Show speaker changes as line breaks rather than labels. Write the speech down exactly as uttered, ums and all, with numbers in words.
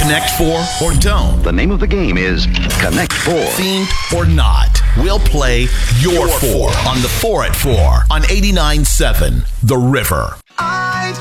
Connect Four or don't?
The name of the game is Connect Four.
Themed or not, we'll play your four on the Four at Four on eighty-nine point seven The River.